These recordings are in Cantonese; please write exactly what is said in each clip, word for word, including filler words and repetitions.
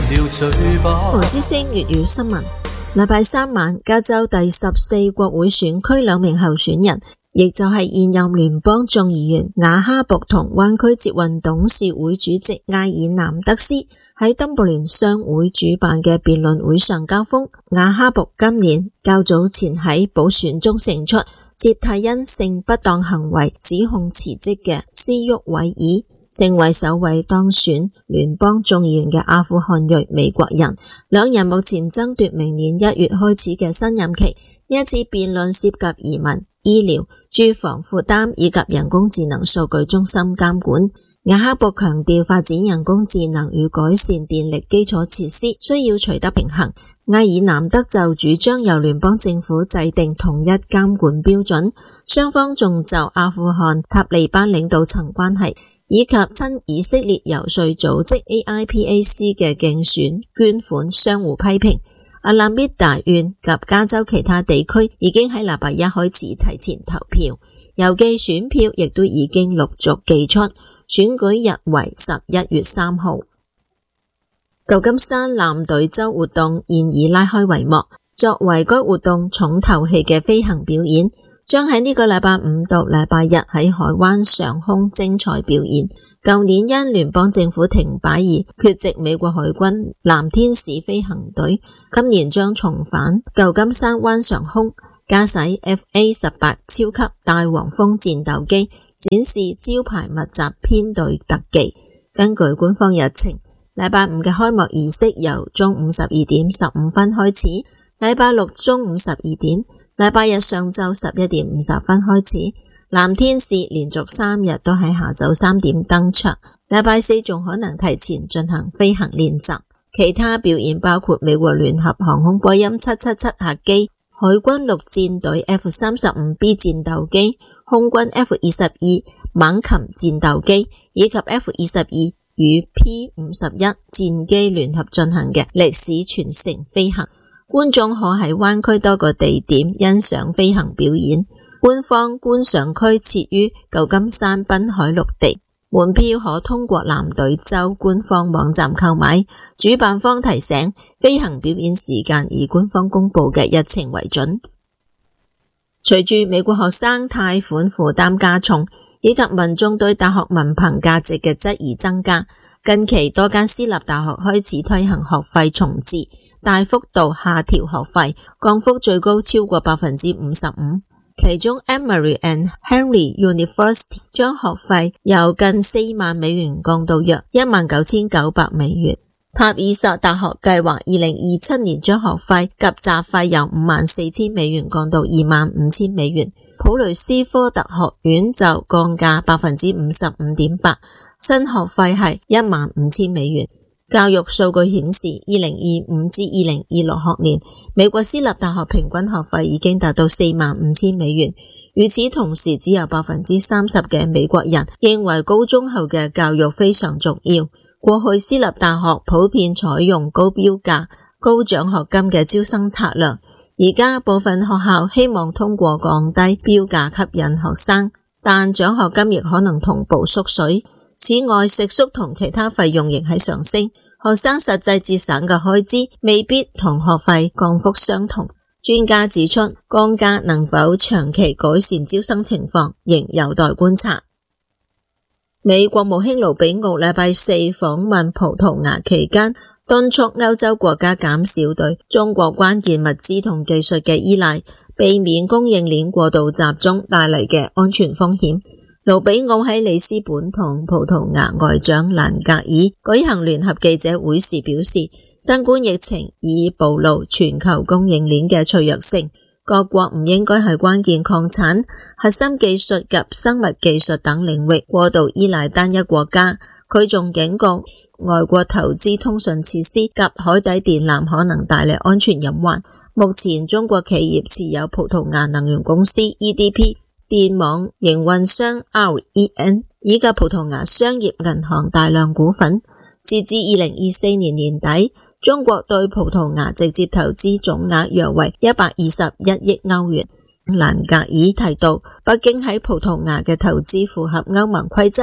了嘴巴。 黃之聲粵語新聞，禮拜三晚，加州第十四國會選區兩名候選人，亦就係現任聯邦眾議員亞哈博同灣區捷運董事會主席艾爾南德斯喺登布聯商會主辦嘅辯論會上交鋒。亞哈博今年較早前喺補選中勝出，接替因性不當行為指控辭職嘅斯沃維爾，成為首位當選聯邦眾議員嘅阿富汗裔美國人。兩人目前爭奪明年一月開始嘅新任期。呢一次辯論涉及移民、醫療、住房負擔以及人工智能數據中心監管。亞哈博強調發展人工智能與改善電力基礎設施需要取得平衡。艾爾南德就主張由聯邦政府制定統一監管標準。雙方仲就阿富汗塔利班領導層關係以及親以色列遊說組織 A I P A C 嘅競選捐款相互批評。阿拉米達縣及加州其他地區已經喺禮拜一開始提前投票，郵寄選票亦都已經陸續寄出，選舉日為十一月三號。舊金山藍隊周活動現已拉開帷幕，作為該活動重頭戲嘅飛行表演，將喺呢個禮拜五到禮拜日喺海灣上空精彩表演。舊年因聯邦政府停擺而缺席美國海軍藍天使飛行隊，今年將重返舊金山灣上空，駕駛 F A 十八 超級大黃蜂戰鬥機，展示招牌密集編隊特技。根據官方日程，禮拜五嘅開幕儀式由中午十二點十五分開始，禮拜六中午十二點，禮拜日上晝十一點五十分開始。藍天使連續三日都喺下晝三點登場，禮拜四仲可能提前進行飛行練習。其他表演包括美國聯合航空波音七七七客機、海軍陸戰隊 F 三十五 B 戰鬥機、空軍 F 二十二猛禽戰鬥機以及 F 二十二與 P 五十一戰機聯合進行嘅歷史傳承飛行。觀眾可喺灣區多個地點欣賞飛行表演。官方觀賞區設於舊金山濱海綠地，門票可通過藍隊州官方網站購買。主辦方提醒，飛行表演時間以官方公布嘅日程為準。隨住美國學生貸款負擔加重，以及民眾對大學文憑價值嘅質疑增加，近期多間私立大學開始推行學費重置，大幅度下調學費，降幅最高超過百分之五十五。其中 Emory and Henry University 將學費由近四萬美元降到約一萬九千九百美元。塔爾薩大學計劃二零二七年將學費及雜費由五萬四千美元降到二萬五千美元。普雷斯科特學院就降價百分之五十五點八，新學費係一萬五千美元。教育數據顯示，二零二五至二零二六學年，美國私立大學平均學費已經達到四萬五千美元。與此同時，只有百分之三十嘅美國人認為高中後嘅教育非常重要。過去私立大學普遍採用高標價、高獎學金嘅招生策略，而家部分學校希望通過降低標價吸引學生，但獎學金亦可能同步縮水。此外，食宿同其他費用仍喺上升，學生實際節省嘅開支未必同學費降幅相同。專家指出，降價能否長期改善招生情況，仍有待觀察。美國務卿盧比奧禮拜四訪問葡萄牙期間，敦促歐洲國家減少對中國關鍵物資同技術嘅依賴，避免供應鏈過度集中帶嚟嘅安全風險。盧比奧喺里斯本同葡萄牙外長蘭格爾舉行聯合記者會時表示，新冠疫情已暴露全球供應鏈嘅脆弱性，各國唔應該喺關鍵礦產、核心技術及生物技術等領域過度依賴單一國家。佢仲警告，外國投資通訊設施及海底電纜可能帶嚟安全隱患。目前中國企業持有葡萄牙能源公司 E D P、電網營運商 R E N 以及葡萄牙商業銀行大量股份。截至二零二四年年底，中國對葡萄牙直接投資總額約為一百二十一億歐元。蘭格爾提到，北京喺葡萄牙嘅投資符合歐盟規則，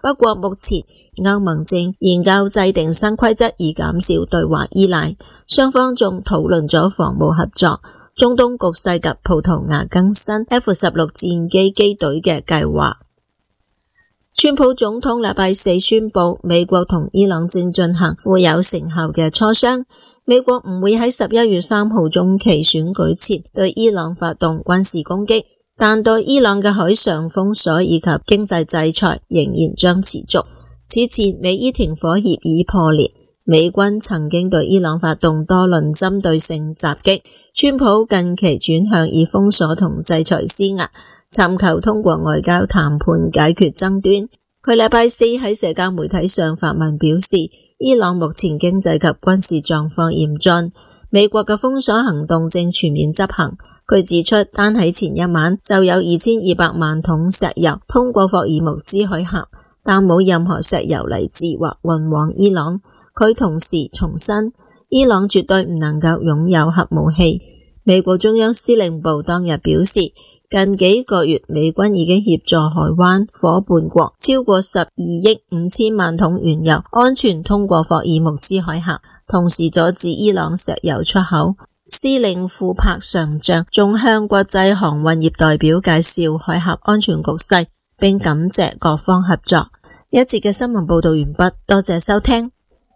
不過目前歐盟正研究制定新規則以減少對華依賴，雙方仲討論咗防務合作、中東局勢及葡萄牙更新 F 十六 戰機機隊嘅計劃。川普總統禮拜四宣布，美國同伊朗正進行富有成效嘅磋商。美國唔會喺十一月三號中期選舉前對伊朗發動軍事攻擊，但對伊朗嘅海上封鎖以及經濟制裁仍然將持續。此前美伊停火協議破裂，美軍曾經對伊朗發動多輪針對性襲擊。川普近期轉向以封鎖同制裁施壓，尋求通過外交談判解決爭端。佢禮拜四喺社交媒體上發文表示，伊朗目前經濟及軍事狀況嚴峻，美國嘅封鎖行動正全面執行。佢指出，單喺前一晚就有二千二百萬桶石油通過霍爾木茲海峽，但冇任何石油嚟自或運往伊朗。佢同時重申，伊朗絕對唔能夠擁有核武器。美國中央司令部當日表示，近幾個月美軍已經協助海灣夥伴國超過十二億五千萬桶原油安全通過霍爾木茲海峽，同時阻止伊朗石油出口。司令庫柏上將仲向國際航運業代表介紹海峽安全局勢，並感謝各方合作。一節嘅新聞報道完畢，多謝收聽。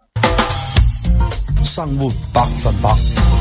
生活百分百，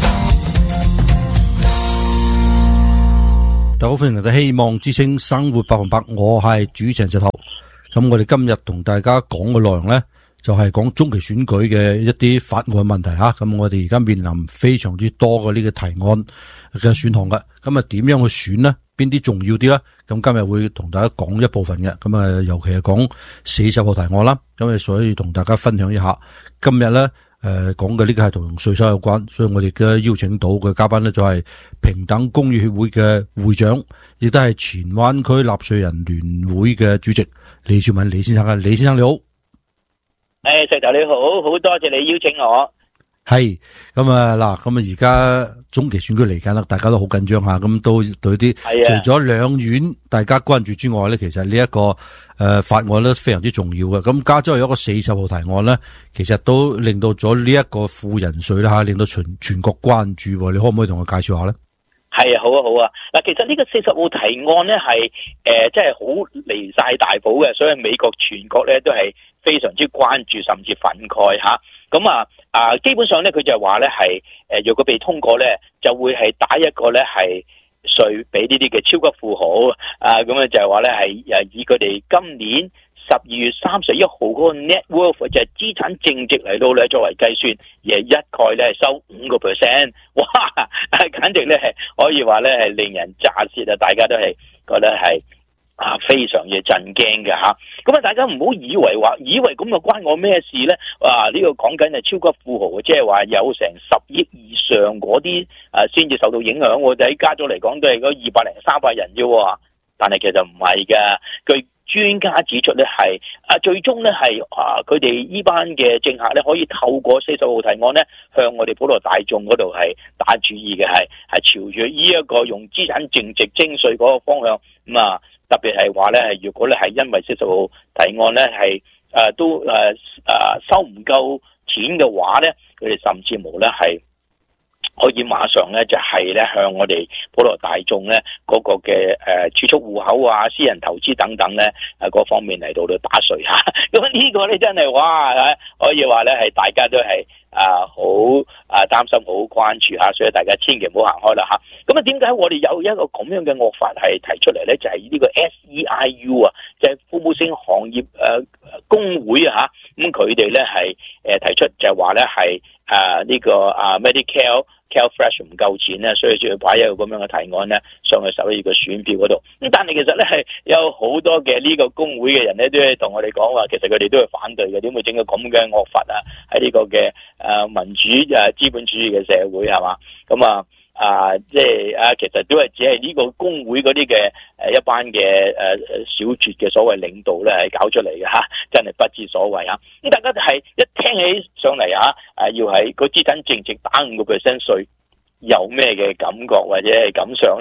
大家好，歡迎嚟到希望之聲生活百分百，我係主持人石頭。咁我哋今日同大家講嘅內容呢，就係講中期選舉嘅一啲法案問題吓。咁我哋而家面臨非常之多嘅呢個提案嘅選項嘅，咁啊點樣去選呢？邊啲重要啲呢？咁今日會同大家講一部分嘅，咁啊尤其係講四十號提案啦。咁啊所以同大家分享一下今日呢。誒，講嘅呢個係同稅收有關，所以我哋嘅邀請到嘅嘉賓呢，就係平等公寓協會嘅會長，亦都係前灣區納稅人聯會嘅主席李柱銘李先生啊，李先生你好。 誒，石頭你好，好多謝你邀請我。 係咁啊嗱，咁啊而家中期選舉嚟緊啦，大家都好緊張下，咁都對啲除咗兩院大家關注之外咧，其實呢、這、一個誒、呃、法案咧非常之重要嘅。咁加州有一個四十號提案咧，其實都令到咗呢一個富人稅啦吓，令到全全國關注。你可唔可以同我介紹下咧？ 係啊，好啊，好啊。嗱，其實呢個四十號提案咧係誒，即係好離晒大譜嘅，所以美國全國咧都係非常之關注，甚至憤慨吓。咁啊啊，基本上咧佢就話咧係誒，若果被通過咧，就會係打一個咧係稅俾呢啲嘅超級富豪啊。咁啊就係話咧係誒以佢哋今年十二月三十一號嗰個 net worth 就係資產淨值嚟到咧作為計算，而一概咧係收五個 percent， 哇！簡直咧係可以話咧係令人咋舌啊！大家都係覺得係啊非常嘅震驚嘅吓。咁啊，大家唔好以為話以為咁就關我咩事咧？啊呢、這個講緊係超級富豪，即係話有成十億以上嗰啲啊先至受到影響。我哋喺加州嚟講都係嗰二百零三百人啫，但係其實唔係噶。據專家指出咧，係啊，最終咧係啊，佢哋呢班嘅政客咧，可以透過四十號提案咧，向我哋普羅大眾嗰度係打主意嘅，係係朝住呢一個用資產淨值徵稅嗰個方向咁啊，特別係話咧，係如果咧係因為四十號提案咧係誒都誒誒、啊、收唔夠錢嘅話咧，佢哋甚至無咧係可以馬上咧就係咧向我哋普羅大眾咧嗰個嘅誒儲蓄戶口啊、私人投資等等咧誒嗰方面嚟到去打稅吓，咁呢個咧真係哇，可以話咧係大家都係啊好啊擔心、好關注吓，所以大家千祈唔好行開啦吓。咁啊，點解我哋有一個咁樣嘅惡法係提出嚟咧？就係、是、呢個 S E I U 啊，就係服務性行業誒工會啊吓，咁佢哋咧係誒提出就係話咧係啊呢個啊 Medicare CalFresh 唔夠錢咧，所以就要擺一個咁樣嘅提案咧上去十一月嘅選票嗰度。咁但係其實咧係有好多嘅呢個工會嘅人咧都係同我哋講話，其實佢哋都係反對嘅。點會整個咁嘅惡法啊？喺呢個嘅誒民主誒資本主義嘅社會係嘛？咁啊啊即係啊，其實都係只係呢個工會嗰啲嘅誒一班嘅誒誒小撮嘅所謂領導咧係搞出嚟嘅吓，真係不知所謂啊！咁大家係一聽起上嚟啊，誒要喺個資產淨值打五個 percent 稅，有咩嘅感覺或者係感想咧？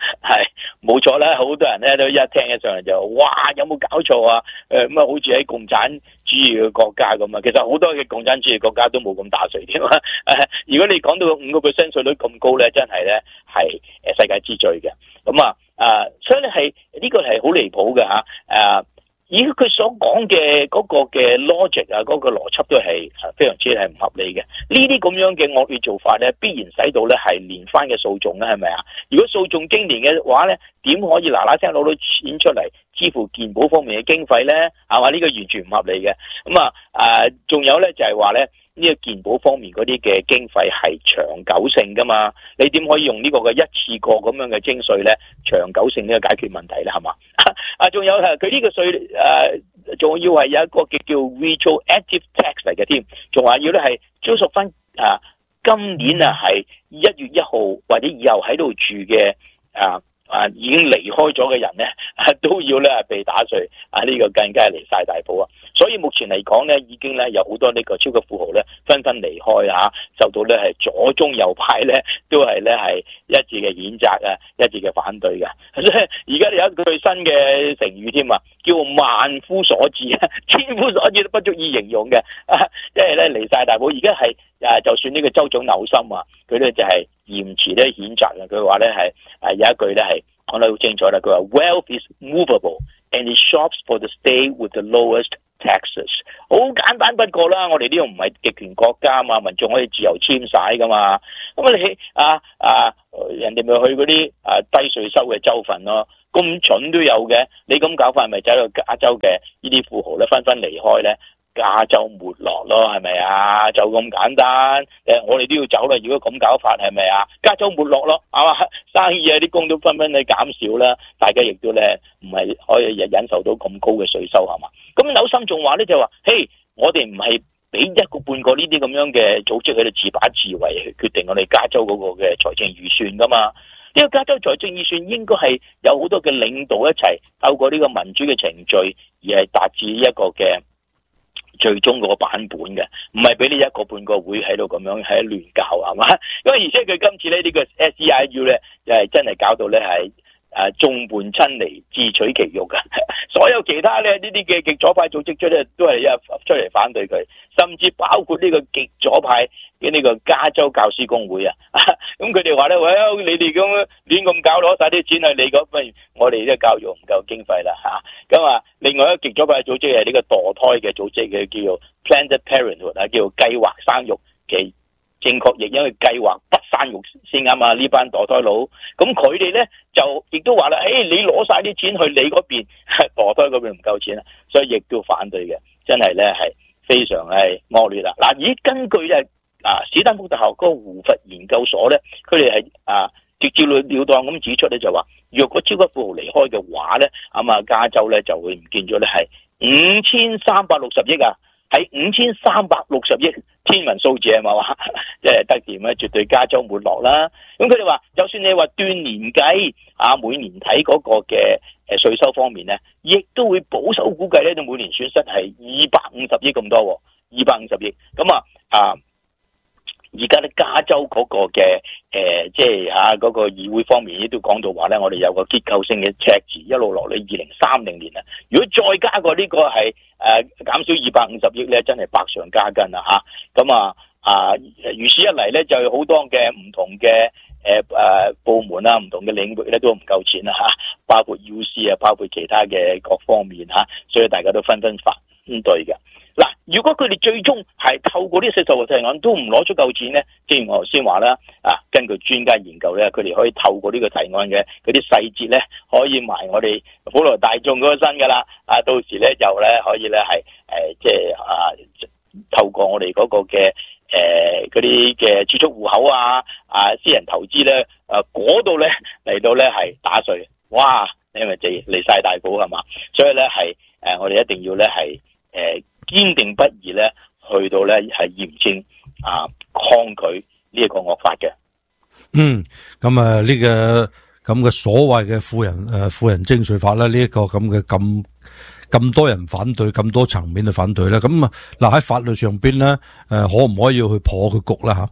係冇錯啦，好多人咧都一聽起上嚟就哇，有冇搞錯啊？誒咁啊，好似喺共產主義嘅國家咁啊，其實好多嘅共產主義國家都冇咁打稅添啊！如果你講到五個 percent 稅率咁高咧，真係咧係誒世界之最嘅。咁啊啊，所以咧係呢個係好離譜嘅嚇誒。而佢所講嘅嗰個嘅 logic 啊，嗰個邏輯都係非常之係唔合理嘅。呢啲咁樣嘅惡劣做法咧，必然使到咧係連番嘅訴訟啦，係咪啊？如果訴訟經年嘅話咧，點可以嗱嗱聲攞到錢出嚟支付健保方面嘅經費咧？係嘛？呢個完全唔合理嘅。咁啊啊，仲有咧就係話咧。呢個健保方面嗰啲嘅經費係長久性噶嘛？你點可以用呢個嘅一次過咁樣嘅徵稅咧，長久性呢個解決問題咧？係嘛？啊，仲有係佢呢個稅誒，仲、呃、要係有一個叫叫 retroactive tax 嚟嘅添，仲話要咧係追溯翻啊，今年啊係一月一號或者以後喺度住嘅啊啊已經離開咗嘅人咧，都要咧係被打稅啊！呢、這個更加係離晒大譜啊！所以目前嚟講咧，已經咧有好多呢個超級富豪咧紛紛離開啊，受到咧係左中右派咧都係咧係一致嘅譴責啊，一致嘅反對嘅。所以而家有一句新嘅成語添啊，叫萬夫所指啊，千夫所指都不足以形容嘅。啊，因為咧離晒大譜，而家係誒，就算呢個州長紐森啊，佢咧就係嚴詞咧譴責嘅。佢話咧係誒有一句咧係講得好清楚啦，佢話 Wealth is movable and it shops for the state with the lowest taxes。 好簡單不過啦，我哋呢度唔係極權國家嘛，民眾可以自由遷徙噶嘛。咁你啊啊，人哋咪去嗰啲啊低稅收嘅州份咯，咁蠢都有嘅。你咁搞法，係咪走到加州嘅呢啲富豪咧紛紛離開咧？加州沒落咯，係咪啊？就咁簡單。誒，我哋都要走啦。如果咁搞法，係咪啊？加州沒落咯，係嘛？生意啊，啲工都紛紛去減少啦。大家亦都咧唔係可以忍受到咁高嘅稅收，係嘛？咁紐森仲話咧就話，嘿，我哋唔係俾一個半個呢啲咁樣嘅組織喺度自把自為去決定我哋加州嗰個嘅財政預算噶嘛？呢個加州財政預算應該係有好多嘅領導一齊透過呢個民主嘅程序，而係達至一個嘅最終嗰個版本嘅，唔係俾你一個半個會喺度咁樣喺度亂搞，係嘛？因為而且佢今次咧呢個 S E I U 咧，又係真係搞到咧係誒眾叛親離，自取其辱嘅。所有其他咧呢啲嘅極左派組織出咧都係一出嚟反對佢，甚至包括呢個極左派嘅呢個加州教師公會啊。咁佢哋話咧，喂，你哋咁亂咁搞，攞晒啲錢去你嗰邊，我哋呢個教育唔夠經費啦嚇。咁啊，另外一個極左派組織係呢個墮胎嘅組織嘅，叫做 Planned Parenthood 啊，叫做計劃生育嘅正確譯，因為計劃不生育先啱啊！呢班墮胎佬，咁佢哋咧就亦都話啦，誒、哎，你攞晒啲錢去你嗰邊，墮胎嗰邊唔夠錢啊，所以亦都反對嘅，真係咧係非常係惡劣啦。嗱，咦，根據咧啊史丹福大學嗰個胡佛研究所咧，佢哋係啊直接了了當咁指出咧，就話若果超級富豪離開嘅話咧，咁啊加州咧就會唔見咗咧係五千三百六十億啊！係五千三百六十億，天文數字係嘛話，即係得掂咧，絕對加州沒落啦。咁佢哋話，就算你話斷年計啊，每年睇嗰個嘅誒稅收方面咧，亦都會保守估計咧，就每年損失係二百五十億咁多，二百五十億。咁啊啊！而家咧加州嗰個嘅誒，即係嚇嗰個議會方面，亦都講到話咧，我哋有個結構性嘅赤字，一路落嚟二零三零年啊。如果再加個呢個係誒、呃、減少二百五十億咧，真係百上加斤啦嚇。咁啊啊，如此一嚟咧，就有好多嘅唔同嘅誒誒部門啊，唔同嘅領域咧都唔夠錢啦嚇，包括 U C 啊，包括其他嘅各方面嚇，所以大家都紛紛反對嘅。嗱，如果佢哋最終係透過呢四十號提案都唔攞出夠錢咧，正如我頭先話啦，啊，根據專家研究咧，佢哋可以透過呢個提案嘅嗰啲細節咧，可以埋我哋普羅大眾嗰個身噶啦，啊，到時咧就咧可以咧係誒，即係啊，透過我哋嗰個嘅誒嗰啲嘅儲蓄戶口啊，啊，私人投資咧，誒嗰度咧嚟到咧係打稅，哇，因為就離晒大譜係嘛，所以咧係誒，我哋一定要咧係誒。堅定不移咧，去到咧係嚴正啊抗拒呢一個惡法嘅。 嗯，咁啊呢個咁嘅所謂嘅富人誒富人徵稅法咧，呢、這、一個咁嘅咁咁多人反對，咁多層面嘅反對咧，咁啊嗱喺法律上邊咧誒可唔可以去破佢局啦吓？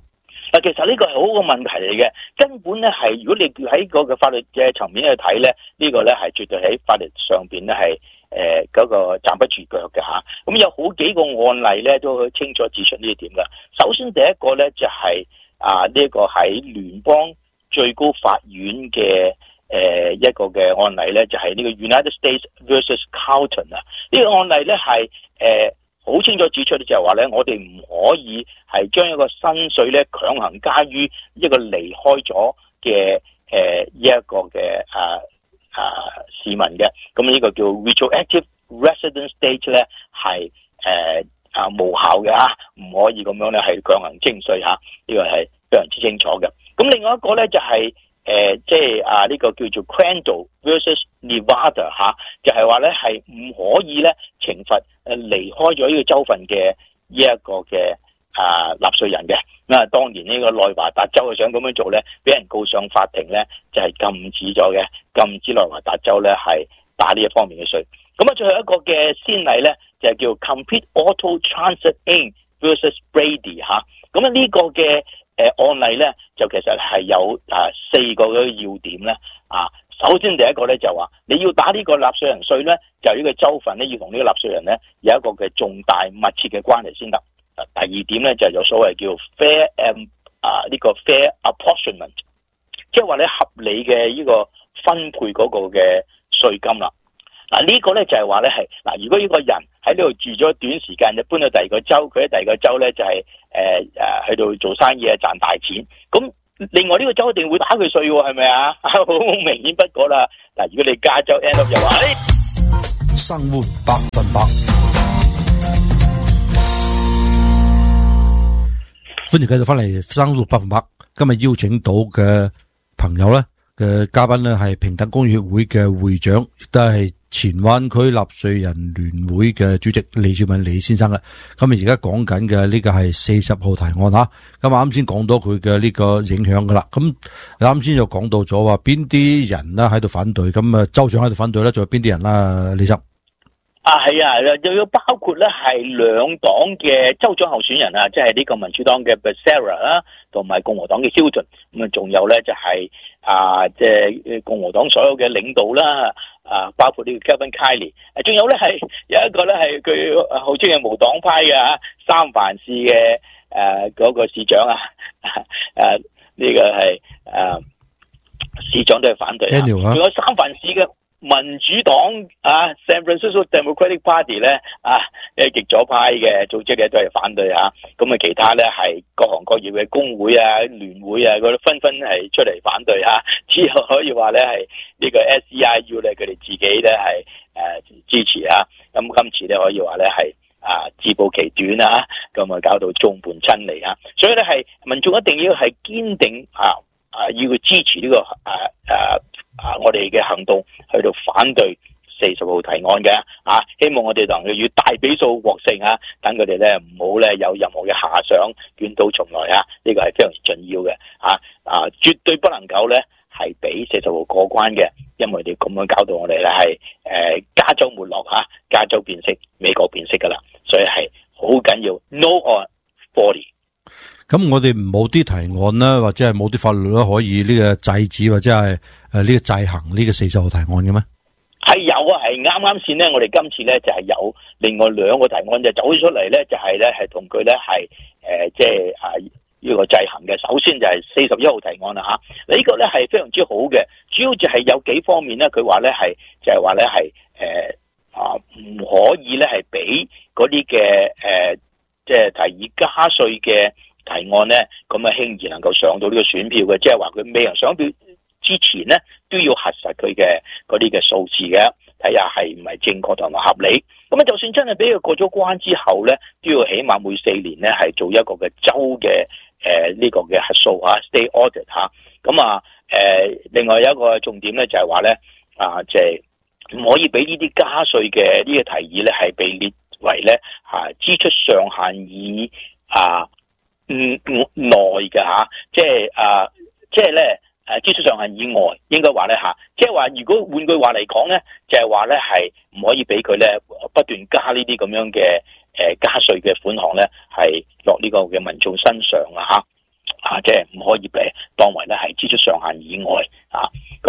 嗱，其實呢個係好個問題嚟嘅，根本咧係如果你喺個嘅法律嘅層面去睇咧，呢、這個咧係絕對喺法律上邊咧係誒嗰個站不住腳嘅嚇。咁有好幾個案例咧都清楚指出呢一點嘅。首先第一個咧就係、是、啊呢一、這個喺聯邦最高法院嘅誒、呃、一個嘅案例咧，就係、是、呢個 United States versus Carlton 啊。呢、這個案例咧係誒好清楚指出咧，就係話咧，我哋唔可以係將一個薪水咧強行加於一個離開咗嘅誒呢一個嘅啊啊市民嘅。咁呢個叫 retroactive residence date 咧係誒啊無效嘅嚇，唔可以咁樣咧係強行徵稅嚇。呢、這個係非常之清楚嘅。咁另外一個咧就係、是。誒、呃，即係啊，呢、這個叫做 Crandall versus Nevada 吓、啊，就係話咧係唔可以咧懲罰誒離開咗呢個州份嘅呢一個嘅啊納稅人嘅。咁啊，當然呢個內華達州想咁樣做咧，俾人告上法庭咧，就係、是、禁止咗嘅，禁止內華達州咧係打呢一方面嘅稅。咁啊，最後一個嘅先例咧就係叫 Complete Auto Transit Incorporated versus Brady 吓、啊。咁啊呢個嘅。誒案例咧就其實係有啊四個嘅要點咧啊，首先第一個咧就話你要打呢個納稅人稅咧，就呢個州份咧要同呢個納稅人咧有一個嘅重大密切嘅關係先得。啊，第二點咧就有所謂叫 fair and 啊呢個 fair apportionment， 即係話咧合理嘅呢個分配嗰個嘅稅金啦。嗱、這個、呢個咧就係話咧係嗱，如果呢個人喺呢度住咗短時間，就搬到第二個州，佢喺第二個州咧就係誒誒去到做生意啊賺大錢，咁另外呢個州一定會打佢稅喎，係咪啊？好明顯不過啦。嗱，如果你加州 end up 就話， 生活百分百，歡迎繼續翻嚟生活百分百。今日邀請到嘅朋友咧嘅嘉賓咧係平等公協會嘅會長，亦都係前灣區納稅人聯會嘅主席李兆敏李先生嘅。咁啊，而家講緊嘅呢個係四十號提案吓。咁啱先講到佢嘅呢個影響噶啦。咁啱先就講到咗話邊啲人啦喺度反對，咁啊州長喺度反對咧，仲有邊啲人啦？李生啊，係啊，又要包括咧係兩黨嘅州長候選人啊，即係呢個民主黨嘅 Becerra 啦，同埋共和黨嘅 Hilton。咁啊，仲有咧就係、是、啊，即、就、係、是、共和黨所有嘅領導啦。啊，包括呢個 Kevin Kiley， 仲有咧係有一個咧係佢號稱係無黨派嘅嚇，三藩市嘅誒嗰個市長啊，誒呢個係誒市長都係反對啊，仲有三藩市嘅民主黨啊 San Francisco Democratic Party 咧啊，誒極左派嘅組織咧都係反對嚇，咁啊其他咧係各行各業嘅工會啊、聯會啊嗰啲紛紛係出嚟反對嚇，只有可以話咧係呢個 S E I U 咧佢哋自己咧係誒支持嚇，咁今次咧可以話咧係啊自暴其短啊，咁啊搞到眾叛親離啊，所以咧係民眾一定要係堅定啊啊要去支持呢個啊啊。啊！我哋嘅行動去到反對四十號提案嘅啊，希望我哋能夠以大比數獲勝啊，等佢哋咧唔好咧有任何嘅遐想，捲土重來啊！呢、這個係非常之重要嘅啊啊，絕對不能夠咧係俾四十號過關嘅，因為你咁樣搞到我哋咧係誒加州沒落嚇，加州變色，美國變色噶啦，所以係好緊要 No on forty。 咁我哋冇啲提案啦，或者係冇啲法律啦，可以呢個制止或者係誒呢個制衡呢個四十號提案嘅咩？ 係有啊，係啱啱先咧，我哋今次咧就係有另外兩個提案就走出嚟咧，就係咧係同佢咧係誒即係啊呢個制衡嘅。首先就係四十一號提案啦嚇，呢個咧係非常之好嘅，主要就係有幾方面咧，佢話咧係就係話咧係誒啊唔可以咧係俾嗰啲嘅誒即係提議加稅嘅提案咧，咁啊輕易能夠上到呢個選票嘅，即係話佢未能上票之前咧，都要核實佢嘅嗰啲嘅數字嘅，睇下係唔係正確同埋合理。咁啊，就算真係俾佢過咗關之後咧，都要起碼每四年咧係做一個嘅州嘅誒呢個嘅核數啊 ，state audit 嚇。咁啊誒，另外有一個重點咧就係話咧啊，即係唔可以俾呢啲加稅嘅呢個提議咧係被列為咧嚇支出上限以啊。嗯，內嘅嚇，即係啊，即係咧誒支出上限以外，應該話咧嚇，即係話如果換句話嚟講咧，就係話咧係唔可以俾佢咧不斷加呢啲咁樣嘅誒加稅嘅款項咧，係落呢個嘅民眾身上啊嚇，啊即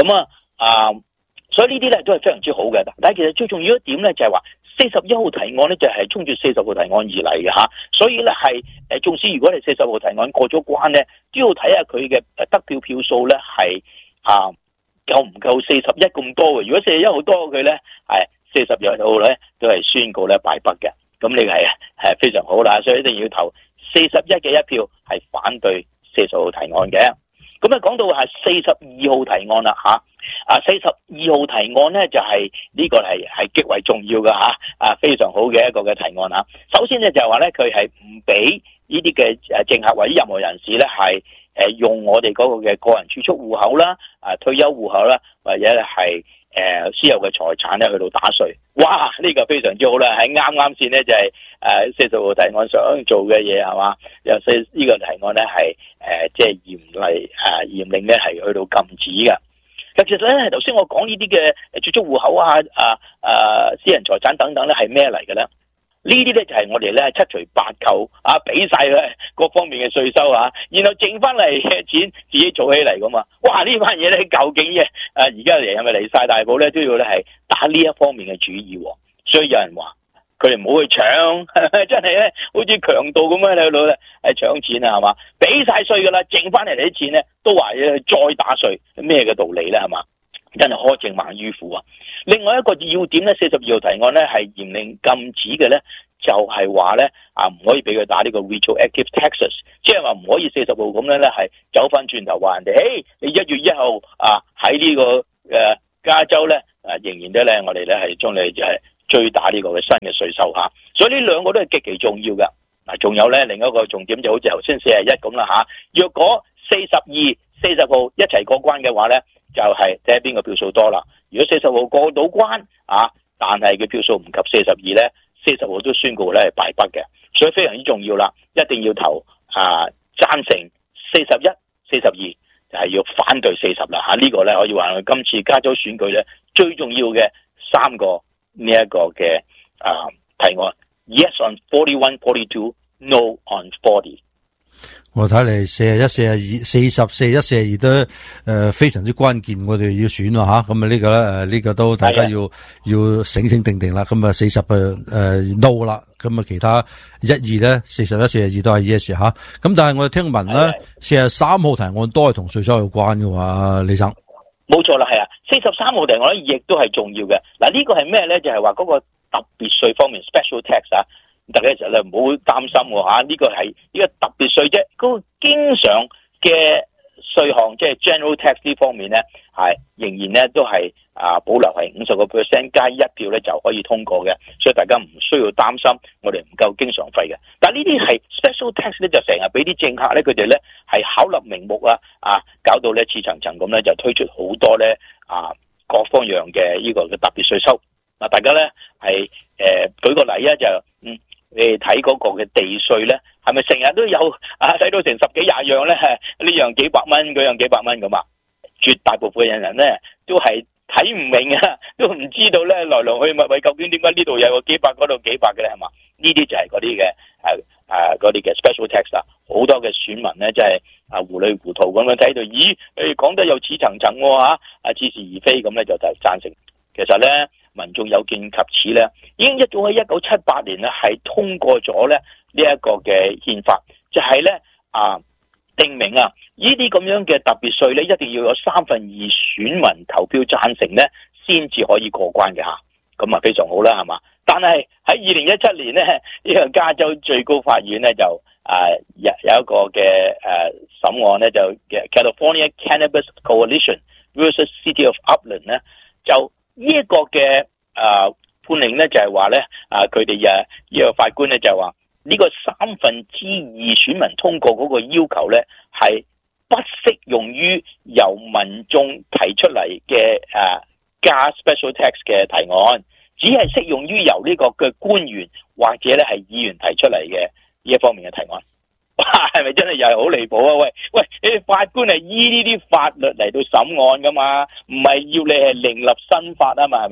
咁啊啊，所以呢啲咧都係非常之好嘅。但係其實最重要一點咧就係話四十一號提案咧就係衝住四十號提案而嚟嘅嚇，所以咧係誒，縱使如果你四十號提案過咗關咧，都要睇下佢嘅得票票數咧係啊夠唔夠四十一咁多嘅。如果四十一號多佢咧，係四十一號咧都係宣告咧敗北嘅。咁你係係非常好啦，所以一定要投四十一嘅一票係反對四十號提案嘅。咁啊講到係四十二號提案啦嚇，啊四十二號提案咧就係、是、呢、這個係係極為重要嘅嚇，啊非常好嘅一個嘅提案嚇。首先咧就係話咧佢係唔俾呢啲嘅誒政客或者任何人士咧係誒用我哋嗰個嘅個人儲蓄戶口啦、啊退休戶口啦，或者係誒私有嘅財產咧去到打稅。哇！呢、這個非常之好啦，喺啱啱先咧就係誒四十號提案想做嘅嘢係嘛，有四呢個提案咧係誒即係嚴厲誒嚴令咧係去到禁止嘅。其實咧頭先我講呢啲嘅儲蓄戶口啊啊啊私人財產等等咧係咩嚟嘅咧？呢啲咧就係我哋咧七除八扣啊，俾晒佢各方面嘅稅收啊，然後剩翻嚟嘅錢自己做起嚟噶嘛。哇！呢班嘢咧究竟嘅誒而家嚟係咪離晒大譜咧？都要咧係打呢一方面嘅主意，所以有人話佢哋唔好去搶，真係咧好似強盜咁樣喺度咧係搶錢啊，係嘛？俾晒稅噶啦，剩翻嚟啲錢咧都話要再打稅，咩嘅道理咧係嘛？真係苛政猛於虎啊！另外一個要點咧，四十二號提案咧係嚴令禁止嘅咧，就係話咧啊唔可以俾佢打呢個 retroactive taxes， 即係話唔可以四十號咁樣咧係走翻轉頭話人哋，誒你一月一號啊喺呢、這個誒、呃、加州咧啊仍然都咧我哋咧係將你就係追打呢個嘅新嘅稅收嚇，所以呢兩個都係極其重要嘅。嗱，仲有咧另一個重點就好似頭先四十一咁啦嚇，若果四十二、四十號一齊過關嘅話咧，就係睇下邊個票數多啦。如果四十號過到關啊，但係佢票數唔及四十二咧，四十號都宣告咧係敗北嘅，所以非常之重要啦，一定要投啊贊成四十一、四十二，就係要反對四十啦嚇。呢個咧可以話係今次加州選舉咧最重要嘅三個呢一個嘅啊提案 ，Yes on forty-one, forty-two, No on forty。 我睇嚟四十一、四十二、四十、四十一、四十二都誒、呃、非常之關鍵，我哋要選啊吓，咁啊呢個咧誒呢個都大家要要醒醒定定啦。咁啊四十誒誒 no 啦，咁啊其他一二咧四十一、四十二都係 yes 吓。咁但係我哋聽聞咧四十三號提案都係同稅收有關嘅話，李生。 冇錯啦，係啊，四十三號提案咧亦都係重要嘅。嗱、這、呢個係咩咧？就係話嗰個特別稅方面 special tax 啊。大家其實咧唔好擔心喎嚇，呢個係呢個特別稅啫。嗰個經常嘅稅項，即係 general tax 呢方面咧，係仍然咧都係啊保留係五十個 percent 加一票咧就可以通過嘅，所以大家唔需要擔心我哋唔夠經常費嘅。但係呢啲係 special tax 咧，就成日俾啲政客咧，佢哋咧係巧立名目啊啊，搞到咧似層層咁咧就推出好多咧啊各方樣嘅呢個嘅特別稅收。嗱，大家咧係誒舉個例啊，就嗯。你睇嗰個嘅地稅咧，係咪成日都有啊？睇到成十幾廿樣咧，呢樣幾百蚊，嗰樣幾百蚊咁啊！絕大部分嘅人咧都係睇唔明啊，都唔知道咧來來去去，究竟點解呢度有個幾百，嗰度幾百嘅咧？係嘛？呢啲就係嗰啲嘅誒誒嗰啲嘅 special tax 啦。好多嘅選民咧，即係啊糊裏糊塗咁樣睇到，咦？誒講得又似層層喎嚇，啊似是而非咁咧，就就贊成。其實咧。民眾有見及此咧，已經一早喺一九七八年咧係通過咗咧呢一個嘅憲法，就係咧啊定明啊呢啲咁樣嘅特別稅咧，一定要有三分二選民投票贊成咧，先至可以過關嘅嚇。咁啊非常好啦，係嘛？但係喺二零一七年咧，呢個加州最高法院咧就啊有有一個嘅誒審案咧，就嘅 California Cannabis Coalition versus City of Upland 咧就。呢一個嘅誒判令咧就係話咧啊佢哋誒呢個法官咧就話呢個三分之二選民通過嗰個要求咧係不適用於由民眾提出嚟嘅誒加 special tax 嘅提案，只係適用於由呢個嘅官員或者咧係議員提出嚟嘅呢一方面嘅提案。哇，係咪真係又係好離譜啊？喂喂，你哋法官係依呢啲法律嚟到審案噶嘛？唔係要你係另立新法啊嘛？係咪啊？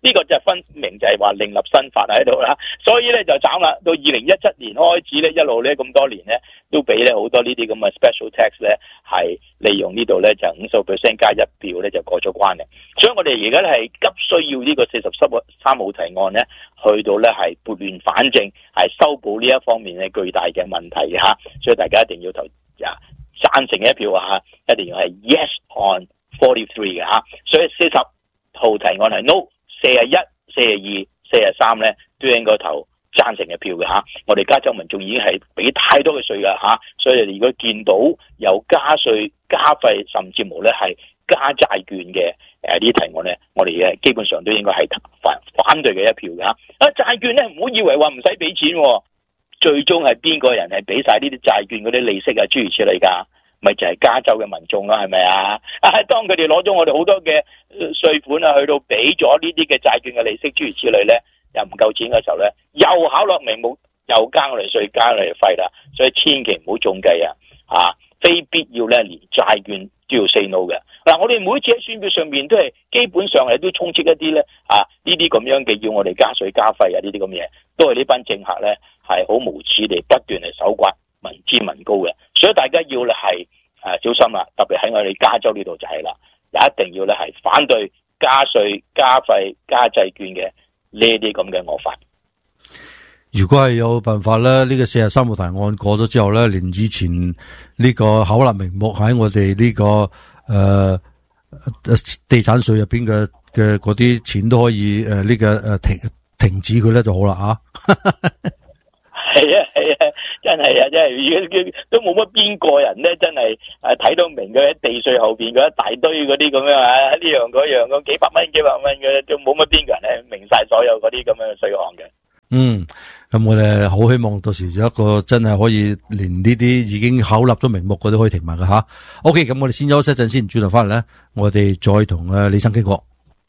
呢個就分明就係話另立新法喺度啦。所以咧就慘啦，到二零一七年開始咧，一路咧咁多年咧都俾咧好多呢啲咁嘅 special tax 咧係利用呢度咧就五十 percent 加一票咧就過咗關嘅。所以我哋而家咧係急需要呢個四十三號提案咧去到咧係撥亂反正，係修補呢一方面嘅巨大嘅問題嘅嚇。所以大家一定要投啊贊成一票啊，一定要係 yes on forty-three 嘅嚇。所以四十號提案係 no， 四十一、四十二、四十三咧都應該投贊成嘅票嘅嚇。我哋加州民眾已經係俾太多嘅稅㗎嚇，所以如果見到有加稅、加費，甚至乎咧係加債券嘅誒呢啲提案咧，我哋嘅基本上都應該係反反對嘅一票嘅嚇。啊債券咧唔好以為話唔使俾錢，最終係邊個人係俾晒呢啲債券嗰啲利息啊諸如此類㗎？咪就係加州嘅民眾啦，係咪啊？啊，當佢哋攞咗我哋好多嘅稅款啊，去到俾咗呢啲嘅債券嘅利息諸如此類咧，又唔夠錢嘅時候咧，又考落名目，又加我哋稅，加我哋費啦。所以千祈唔好中計啊！啊，非必要咧，連債券都要 say no 嘅。嗱、啊，我哋每次喺選票上面都係基本上係都充斥一啲咧啊，呢啲咁樣嘅要我哋加稅加費啊，呢啲咁嘢，都係呢班政客咧係好無恥地不斷嚟搜刮民脂民膏嘅。所以大家要咧係誒小心啦，特別喺我哋加州呢度就係啦，一定要咧係反對加稅、加費、加債券嘅呢啲咁嘅惡法。 如果係有辦法咧，呢、這個四十三號提案過咗之後咧，連以前呢個口立名目喺我哋呢、這個誒、呃、地產稅入邊嘅嘅嗰啲錢都可以誒呢、呃這個誒停停止佢咧就好啦啊！ 係啊係啊，真係啊真係，都冇乜邊個人咧，真係誒睇到明嘅地稅後邊嗰一大堆嗰啲咁樣啊，呢樣嗰樣咁幾百蚊幾百蚊嘅，都冇乜邊個人咧明晒所有嗰啲咁樣嘅稅項嘅。 嗯，咁我哋好希望到時有一個真係可以連呢啲已經口立咗名目嗰啲可以停埋㗎吓。OK， 咁我哋先休息一陣先，轉頭翻嚟咧，我哋再同誒李生傾過。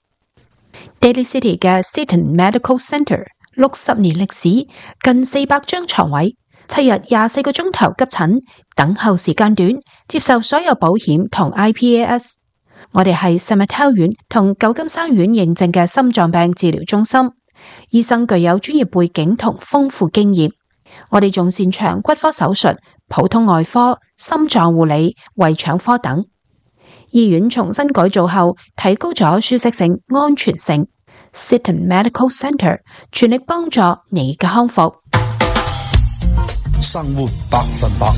Daly City 嘅 Seton Medical Center 六十年歷史，近四百張床位，七日廿四個鐘頭急診，等候時間短，接受所有保險同 I P A S。我哋係 Saint Matthew 院同舊金山院認證嘅心臟病治療中心。醫生具有專業背景同豐富經驗，我哋仲擅長骨科手術、普通外科、心臟護理、胃腸科等。醫院重新改造後，提高咗舒適性、安全性。Seton Medical Center 全力幫助你嘅康復。 生活百分百，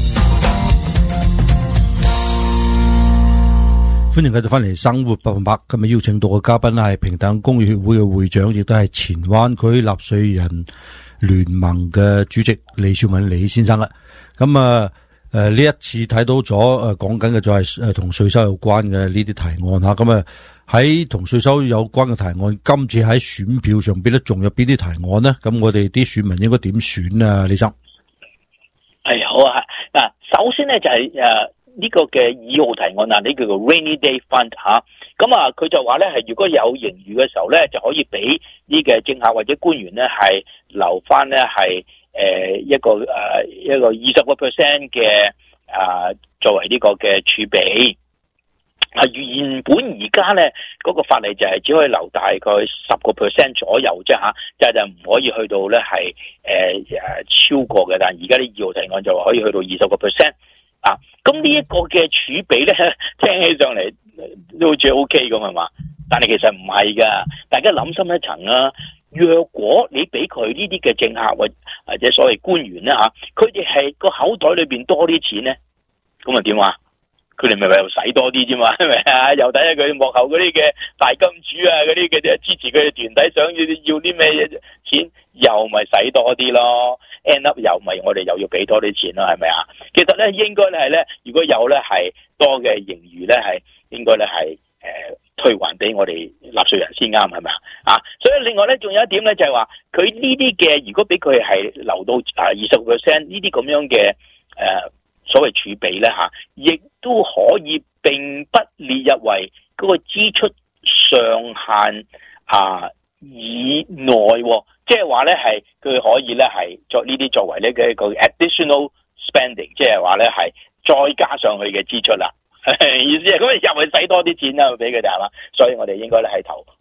歡迎繼續翻嚟生活百分百。今日邀請到嘅嘉賓係平等公益協會嘅會長，亦都係前灣區納稅人聯盟嘅主席李少敏李先生啦。咁啊誒呢一次睇到咗誒講緊嘅就係誒同稅收有關嘅呢啲提案吓。咁啊喺同稅收有關嘅提案，今次喺選票上邊咧，仲有邊啲提案呢？咁我哋啲選民應該點選啊？李生， 係好啊。嗱，首先咧就係誒。呢個嘅二號提案啊，呢叫做 Rainy Day Fund 嚇，咁啊佢就話咧係如果有盈餘嘅時候咧，就可以俾呢個政客或者官員咧係留翻咧係誒一個誒、呃、一個二十個 percent 嘅啊作為呢個嘅儲備。啊原本而家咧嗰個法例就係只可以留大概十個 percent 左右啫嚇，就係就唔可以去到咧係誒誒超過嘅，但係而家啲二號提案就話可以去到二十個 percent。啊，咁呢一個嘅儲備咧，聽起上嚟都好似 O K 咁係嘛？但係其實唔係噶，大家諗深一層啊。若果你俾佢呢啲嘅政客或或者所謂官員咧吓，佢哋係個口袋裏邊多啲錢咧，咁啊點啊？佢哋咪又使多啲啫嘛，係咪啊？又睇下佢幕後嗰啲嘅大金主啊，嗰啲嘅支持佢嘅團體想要要啲咩錢，又咪使多啲咯。end up 又咪我哋又要俾多啲錢咯，係咪啊？其實咧應該咧係咧，如果有咧係多嘅盈餘咧，係應該咧係誒退還俾我哋納稅人先啱，係咪啊？啊，所以另外咧仲有一點咧就係話，佢呢啲嘅如果俾佢係留到啊二十個 percent 呢啲咁樣嘅誒。呃所謂儲備咧吓，亦都可以並不列入為嗰個支出上限啊以內，即係話咧係佢可以咧係作呢啲作為呢嘅一個 additional spending， 即係話咧係再加上去嘅支出啦。意思係咁又係使多啲錢啦，俾佢哋係嘛，所以我哋應該咧係投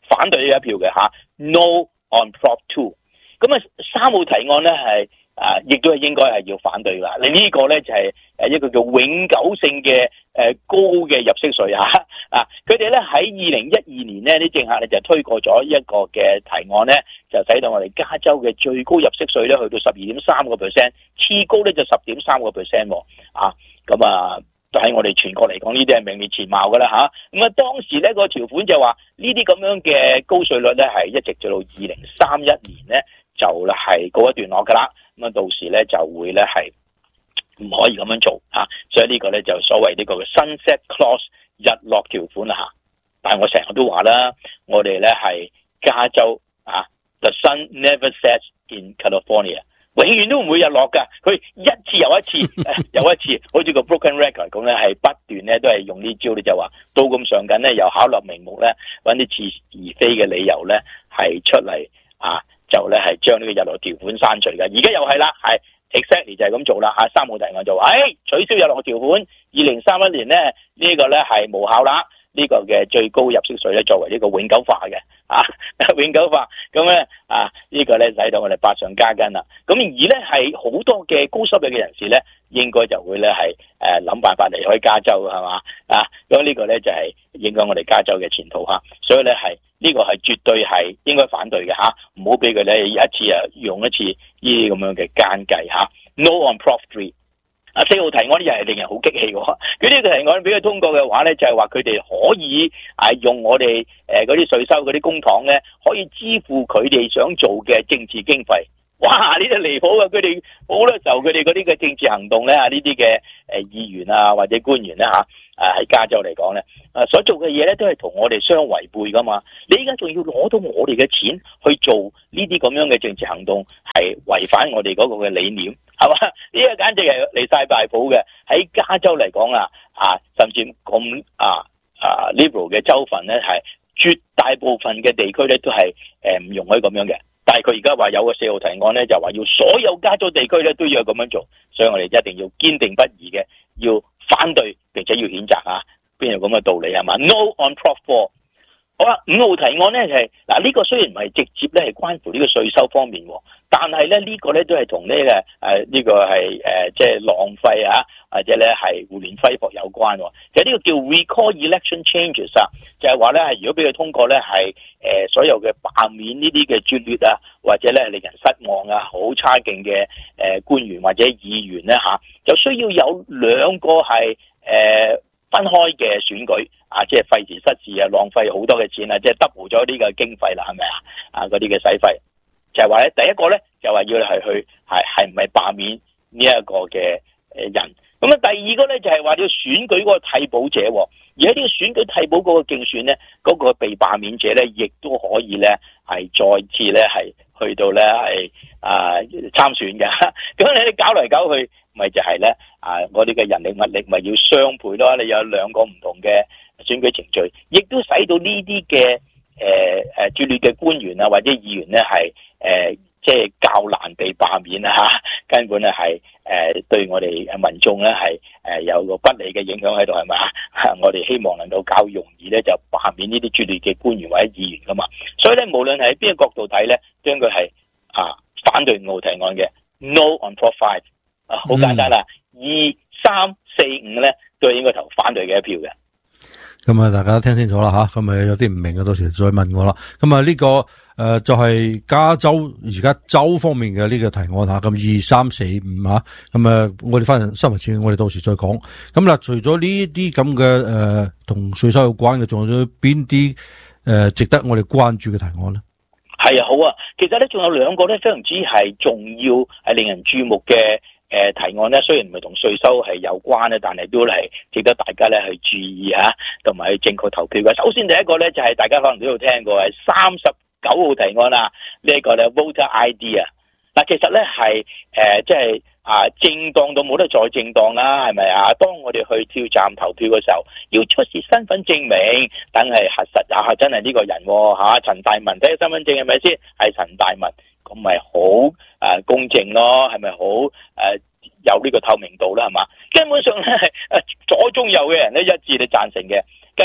反對呢一票嘅吓 ，No on Prop Two。咁啊，三號提案咧係啊，亦都係應該係要反對噶。你呢個咧就係誒一個叫永久性嘅誒高嘅入息稅吓啊！佢哋咧喺二零一二年咧啲政客咧就推過咗一個嘅提案咧，就使到我哋加州嘅最高入息稅咧去到十二點三個 percent， 次高咧就十點三個 percent 啊！咁啊，喺我哋全國嚟講，呢啲係名列前茅噶啦吓。咁啊，當時咧個條款就話呢啲咁樣嘅高稅率咧係一直做到二零三一年咧。就係告一段落噶啦，咁啊到時咧就會咧係唔可以咁樣做吓，所以呢個咧就所謂呢個嘅 sunset clause 日落條款啦吓。但係我成日都話啦，我哋咧係加州啊 ，the sun never sets in California， 永遠都唔會日落噶，佢一次又一次又一次，好似個 broken record 咁咧，係不斷咧都係用呢招，你就話刀咁上緊咧，又巧立名目咧，揾啲似而非嘅理由咧係出嚟啊。就咧係將呢個日落條款刪除嘅，而家又係啦，係 exactly 就係咁做啦嚇。三號提案就話，誒、哎、取消日落條款，二零三一年咧呢、這個咧係無效啦。呢、這個嘅最高入息稅咧作為呢個永久化嘅啊，永久化咁咧啊，這個、呢個咧使到我哋百上加斤啦。咁而咧係好多嘅高收入嘅人士咧，應該就會咧係誒諗辦法離開加州係嘛啊？咁呢個咧就係影響我哋加州嘅前途嚇，所以咧係。呢個係絕對係應該反對嘅吓，唔好俾佢咧一次啊用一次呢啲咁樣嘅奸計吓。No on Prop Three， 啊四號提案又係令人好激氣嘅。佢呢個提案俾佢通過嘅話咧，就係話佢哋可以啊用我哋誒嗰啲稅收嗰啲公帑咧，可以支付佢哋想做嘅政治經費。哇！呢啲離譜啊！佢哋好多時候佢哋嗰啲嘅政治行動咧，呢啲嘅誒議員啊或者官員咧吓，誒喺加州嚟講咧，誒所做嘅嘢咧都係同我哋相違背噶嘛。你而家仲要攞到我哋嘅錢去做呢啲咁樣嘅政治行動，係違反我哋嗰個嘅理念，係嘛？呢個簡直係離晒大譜嘅。喺加州嚟講啊，啊甚至咁啊啊 liberal 嘅州份咧，係絕大部分嘅地區咧都係誒唔容許咁樣嘅。但係佢而家話有個四號提案咧，就話要所有加州地區咧都要咁樣做，所以我哋一定要堅定不移嘅，要反對並且要譴責啊！邊有咁嘅道理係嘛 ？No on Prop Four。好啦，五號提案咧就係嗱呢個雖然唔係直接咧係關乎呢個稅收方面，但係咧呢個咧都係同呢個誒呢個係誒即係浪費啊，或者咧係胡亂揮霍有關。其實呢個叫 Recall Election Changes 啊，就係話咧係如果俾佢通過咧係誒所有嘅罷免呢啲嘅專列啊，或者咧令人失望啊，好差勁嘅誒官員或者議員咧吓，就需要有兩個係誒。呃分開嘅選舉啊，即係費時失事啊，浪費好多嘅錢啊，即係 double 咗呢個經費啦，係咪啊？啊，嗰啲嘅使費就係話咧，第一個咧就話要係去係係唔係罷免呢一個嘅誒人，咁啊第二個咧就係話要選舉嗰個替補者，而喺呢個選舉替補嗰個競選咧，嗰、嗰個被罷免者咧，亦都可以咧係再次咧係去到咧係啊參選嘅，咁你哋搞嚟搞去。咪就係咧啊！我哋嘅人力物力咪要雙倍咯。你有兩個唔同嘅選舉程序，亦都使到呢啲嘅誒誒拙劣嘅官員啊或者議員咧係誒即係較難被罷免啊！根本咧係誒對我哋民眾咧係誒有個不利嘅影響喺度係咪啊？我哋希望能夠較容易咧就罷免呢啲拙劣嘅官員或者議員噶嘛。所以咧，無論係喺邊個角度睇咧，將佢係啊反對五號提案嘅 No on Prop Five。啊，好簡單啦，二三四五咧都係應該投反對嘅一票嘅。 咁啊，大家聽清楚啦吓，咁啊有啲唔明嘅，到時再問我啦。咁啊呢個誒、呃、就係、是、加州而家州方面嘅呢個提案吓，咁二三四五吓，咁啊我哋翻新聞前，我哋到時再講。咁啦，除咗呢啲咁嘅誒同稅收有關嘅，仲有邊啲誒值得我哋關注嘅提案咧？ 係啊，好啊，其實咧仲有兩個咧非常之係重要，係令人注目嘅。誒，提案咧雖然唔係同稅收係有關咧，但係都係值得大家咧去注意吓，同埋去正確投票嘅。首先第一個咧就係大家可能都有聽過係三十九號提案啦，呢一個咧 Voter I D 啊。嗱，其實咧係誒即係啊正當到冇得再正當啦，係咪啊？當我哋去票站投票嘅時候，要出示身份證明，等係核實啊，真係呢個人吓，陳大文睇下身份證係咪先？係陳大文。咁咪好誒公正咯，係咪好誒有呢個透明度啦？係嘛？根本上咧係誒左中右嘅人咧一致嚟贊成嘅。跟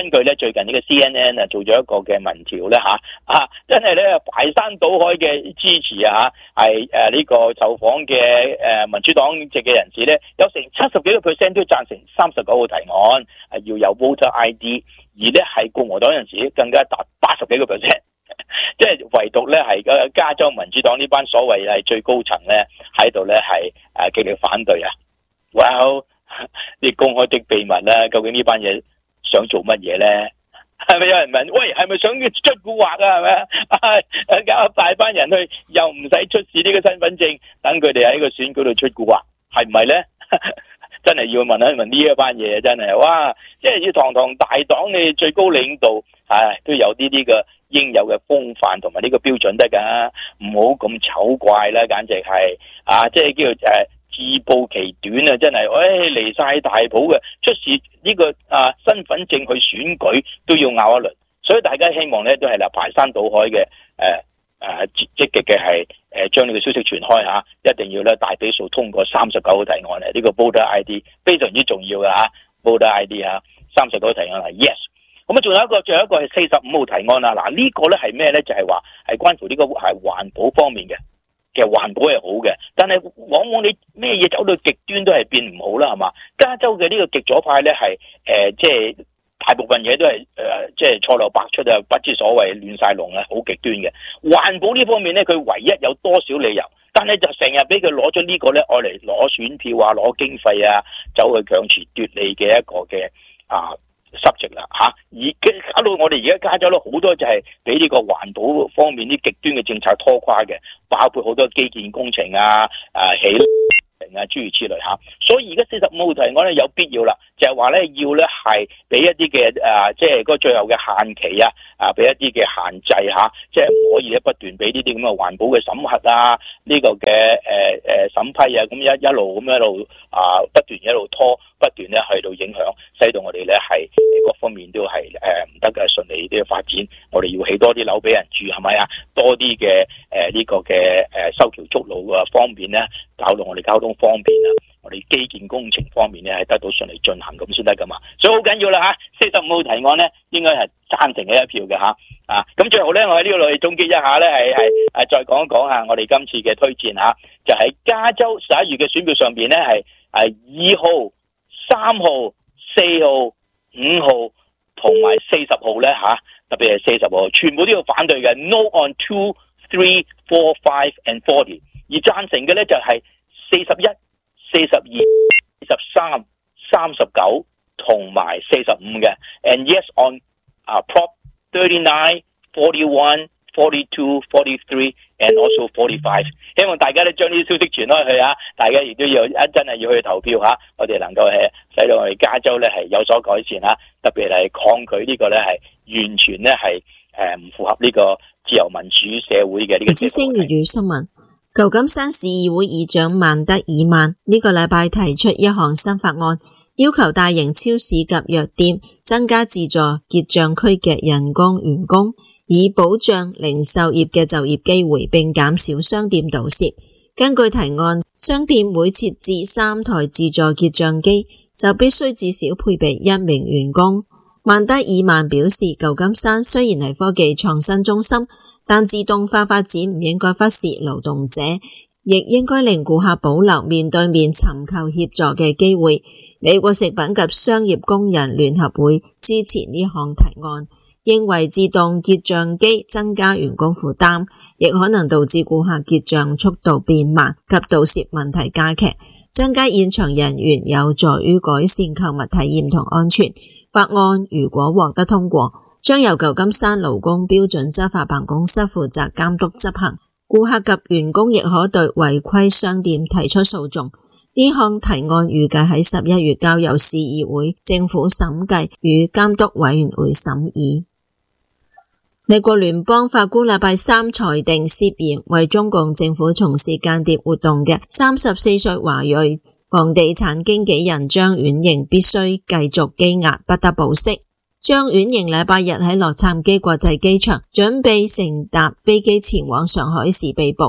根據咧最近呢個 C N N 啊做咗一個嘅民調咧嚇啊，真係咧排山倒海嘅支持啊，係誒呢個受訪嘅誒民主黨籍嘅人士咧，有成七十幾個 percent 都贊成三十九號提案係要有 voter I D， 而咧係共和黨人士更加達八十幾個 percent。即係唯獨咧係個加州民主黨呢班所謂係最高層咧喺度咧係誒極力反對啊！哇！啲公開的秘密啦，究竟呢班嘢想做乜嘢咧？係咪有人問？喂，係咪想出蠱惑啊？係咪啊？搞大班人去，又唔使出示呢個身份證，等佢哋喺個選舉度出蠱惑，係唔係咧？真係要問一問呢一班嘢，真係哇！即係要堂堂大黨嘅最高領導，唉，都有呢啲嘅應有嘅風範同埋呢個標準得㗎，唔好咁醜怪啦，簡直係啊！即係叫做誒自暴其短啊！真係，喂離晒大譜嘅，出示呢個啊身份證去選舉都要拗一輪，所以大家希望咧都係啦排山倒海嘅誒。呃誒積極嘅係誒將呢個消息傳開嚇，一定要咧大比數通過三十九號提案咧，呢、這個 voter I D 非常之重要嘅嚇 ，voter I D 嚇，三十九號提案係 yes。咁啊，仲有一個，仲有一個係四十五號提案啦。嗱、這個、呢個咧係咩咧？就係話係關乎呢個係環保方面嘅。其實環保係好嘅，但係往往你咩嘢走到極端都係變唔好啦，係嘛？加州嘅呢個極左派咧係誒即係。大部分嘢都係誒、呃，即係錯漏百出啊，不知所謂，亂晒龍啊，好極端嘅。環保呢方面咧，佢唯一有多少理由，但係就成日俾佢攞咗呢個咧，愛嚟攞選票啊，攞經費啊，走去強詞奪理嘅一個嘅啊濕席啦嚇。而搞到我哋而家加州咧，好多就係俾呢個環保方面啲極端嘅政策拖垮嘅，包括好多基建工程啊，啊起。啊，諸如此類嚇，所以而家四十五號提案咧有必要啦，就係話咧要咧係俾一啲嘅誒，即係嗰最後嘅限期啊，啊俾一啲嘅限制嚇，即係唔可以咧不斷俾呢啲咁嘅環保嘅審核啊，呢、這個嘅誒誒審批啊，咁一一路咁一路啊不斷一路拖，不斷咧去到影響，使到我哋咧係各方面都係誒唔得嘅順利啲嘅發展，我哋要起多啲樓俾人住係咪啊？多啲嘅誒呢個嘅誒修橋築路嘅方面咧，搞到我哋交通方便啊！我哋基建工程方面咧係得到順利進行咁先得噶嘛，所以好緊要啦嚇。四十五號提案咧應該係贊成嘅一票嘅嚇啊！咁最後咧，我喺呢度嚟總結一下咧，係係誒再講一講下我哋今次嘅推薦嚇，就喺加州十一月嘅選票上邊咧係係二號、三號、四號、五號同埋四十號咧嚇，特別係四十號，全部都要反對嘅 ，no on two, three, four, five and forty， 而贊成嘅咧就係四十一、四十二、四十三、三十九同埋四十五嘅 ，and yes on 啊、uh, Prop thirty-nine, forty-one, forty-two, forty-three and also forty-five。希望大家咧將呢啲消息傳開去啊！大家亦都要一真係要去投票嚇，我哋能夠係使到我哋加州咧係有所改善嚇，特別係抗拒呢個咧係完全咧係誒唔符合呢個自由民主社會嘅呢個。 之聲粵語新聞。舊金山市議會議長曼德爾曼呢個禮拜提出一項新法案，要求大型超市及藥店增加自助結賬區嘅人工員工，以保障零售業嘅就業機會，並減少商店盜竊。根據提案，商店每設置三台自助結賬機，就必須至少配備一名員工。曼德爾曼表示，舊金山雖然係科技創新中心，但自動化發展唔應該忽視勞動者，亦應該令顧客保留面對面尋求協助嘅機會。美國食品及商業工人聯合會支持呢項提案，認為自動結賬機增加員工負擔，亦可能導致顧客結賬速度變慢及盜竊問題加劇。增加現場人員有助於改善購物體驗同安全。法案如果獲得通過，將由舊金山勞工標準執法辦公室負責監督執行。顧客及員工亦可對違規商店提出訴訟。呢項提案預計喺十一月交由市議會、政府審計與監督委員會審議。美國聯邦法官禮拜三裁定，涉嫌為中共政府從事間諜活動嘅三十四歲華裔房地產經紀人張婉瑩必須繼續羈押，不得保釋。張婉瑩禮拜日喺洛杉磯國際機場準備乘搭飛機前往上海時被捕，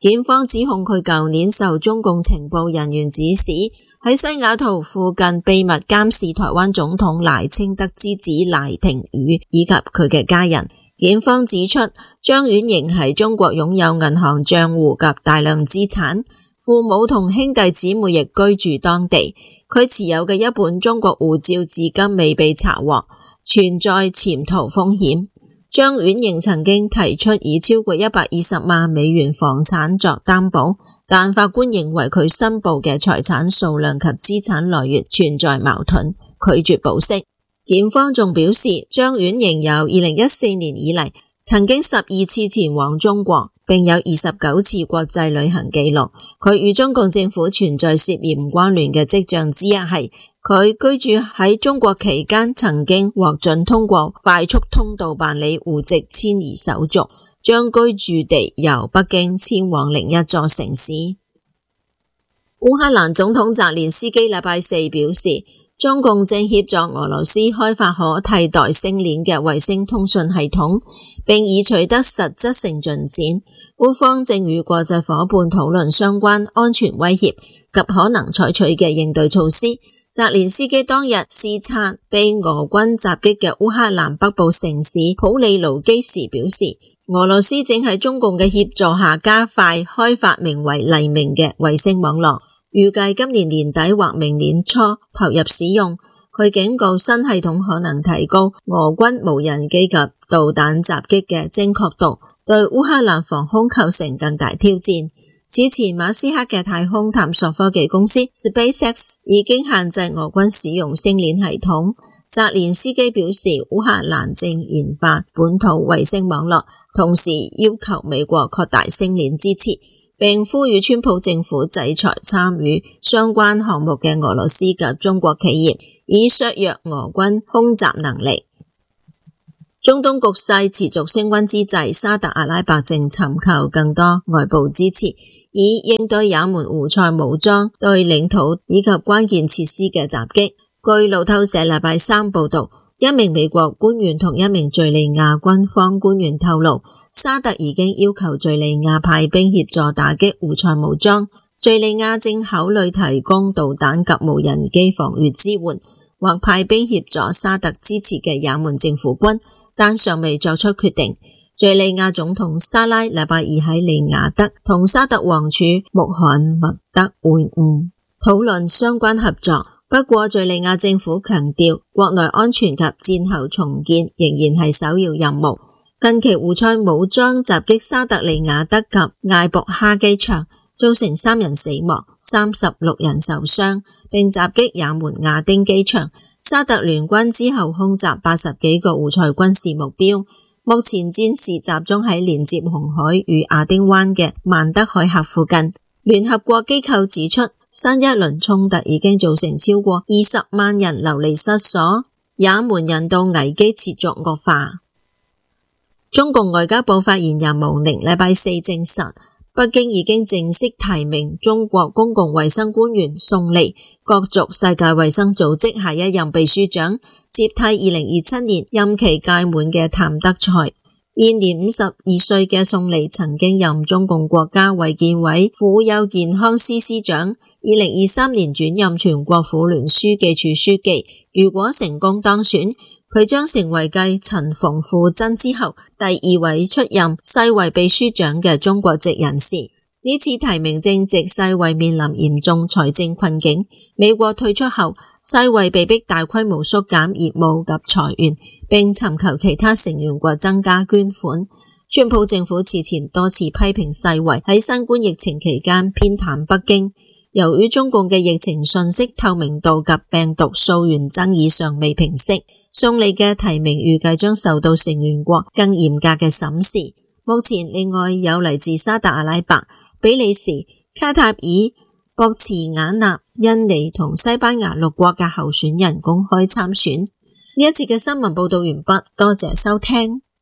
檢方指控佢舊年受中共情報人員指使，喺西雅圖附近秘密監視台灣總統賴清德之子賴廷宇以及佢嘅家人。檢方指出，張婉瑩喺中國擁有銀行賬戶及大量資產，父母同兄弟姊妹亦居住當地。佢持有嘅一本中國護照至今未被查獲，存在潛逃風險。張婉瑩曾經提出以超過一百二十萬美元房產作擔保，但法官認為佢申報嘅財產數量及資產來源存在矛盾，拒絕保釋。檢方仲表示，張婉瑩由二零一四年以嚟曾經十二次前往中國，並有二十九次國際旅行記錄。佢與中共政府存在涉嫌關聯嘅跡象之一係，佢居住喺中國期間曾經獲准通過快速通道辦理戶籍遷移手續，將居住地由北京遷往另一座城市。烏克蘭總統澤連斯基禮拜四表示，中共正協助俄羅斯開發可替代星鏈嘅衛星通訊系統，並已取得實質性進展。烏方正與國際夥伴討論相關安全威脅及可能採取嘅應對措施。澤連斯基當日視察被俄軍襲擊嘅烏克蘭北部城市普里盧基時表示，俄羅斯正喺中共嘅協助下加快開發名為黎明嘅衛星網絡，預計今年年底或明年初投入使用。佢警告新系統可能提高俄軍無人機及導彈襲擊嘅精確度，對烏克蘭防空構成更大挑戰。此前馬斯克嘅太空探索科技公司 SpaceX 已經限制俄軍使用星鏈系統。澤連斯基表示，烏克蘭正研發本土衛星網絡，同時要求美國擴大星鏈支持，並呼籲川普政府制裁參與相關項目嘅俄羅斯及中國企業，以削弱俄軍空襲能力。中東局勢持續升溫之際，沙特阿拉伯正尋求更多外部支持，以應對也門胡塞武裝對領土以及關鍵設施嘅襲擊。據路透社禮拜三報道，一名美國官員同一名敘利亞軍方官員透露，沙特已經要求敘利亞派兵協助打擊胡塞武裝，敘利亞正考慮提供導彈及無人機防禦支援，或派兵協助沙特支持嘅也門政府軍，但尚未作出決定。敘利亞總統沙拉禮拜二喺利雅得同沙特王儲穆罕默德會晤，討論相關合作。不過敘利亞政府強調，國內安全及戰後重建仍然係首要任務。近期胡塞武裝襲擊沙特利雅得及艾博哈機場，造成三人死亡、三十六人受傷，並襲擊也門亞丁機場。沙特聯軍之後空襲八十幾個胡塞軍事目標。目前戰事集中喺連接紅海與亞丁灣嘅曼德海峽附近。聯合國機構指出，新一輪衝突已經造成超過二十萬人流離失所，也門人道危機持續惡化。中共外交部發言人毛寧禮拜四證實，北京已經正式提名中國公共衛生官員宋利角逐世界衛生組織下一任秘書長，接替二零二七年任期屆滿嘅譚德塞。現年五十二歲嘅宋利曾經任中共國家衛健委婦幼健康司司長，二零二三年轉任全國婦聯書記處書記。如果成功當選，佢將成為繼陳馮富珍之後第二位出任世衛秘書長嘅中國籍人士。呢次提名正值世衛面臨嚴重財政困境，美國退出後，世衛被迫大規模縮減業務及裁員，並尋求其他成員國增加捐款。川普政府此前多次批評世衛喺新冠疫情期間偏袒北京。由於中共嘅疫情信息透明度及病毒溯源爭議尚未平息，宋利嘅提名預計將受到成員國更嚴格嘅審視。目前另外有嚟自沙特阿拉伯、比利時、卡塔爾、博茨瓦納、印尼同西班牙六國嘅候選人公開參選。呢一節嘅新聞報道完畢，多謝收聽。